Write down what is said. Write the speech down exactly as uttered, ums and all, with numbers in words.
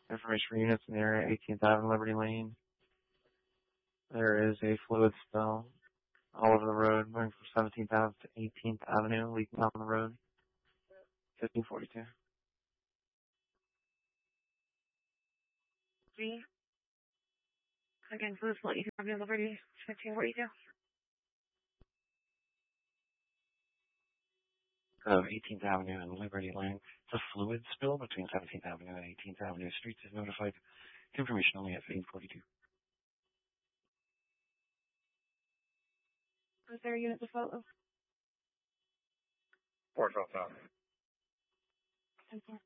Information for units in the area, eighteenth Avenue, Liberty Lane. There is a fluid spill all over the road, going from seventeenth Avenue to eighteenth Avenue, leaking on the road. fifteen forty-two. G. Again, fluid spill, eighteenth Avenue, Liberty, fifteen forty-two. Of eighteenth Avenue and Liberty Lane. It's a fluid spill between seventeenth Avenue and eighteenth Avenue. Streets is notified. Information only at fifteen forty-two. Is there a unit to follow? four twelve thousand. Thank you.